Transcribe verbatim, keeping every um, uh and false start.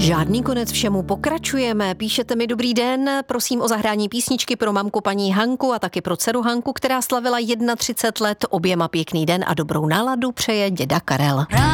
Žádný konec všemu, pokračujeme. Píšete mi dobrý den, prosím o zahrání písničky pro mamku paní Hanku a taky pro dceru Hanku, která slavila třicet jedna let. Oběma pěkný den a dobrou náladu přeje děda Karel.